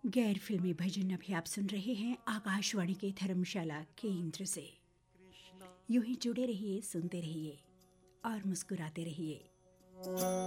गैर फिल्मी भजन अभी आप सुन रहे हैं आकाशवाणी के धर्मशाला केंद्र से। यूं ही जुड़े रहिए, सुनते रहिए और मुस्कुराते रहिए।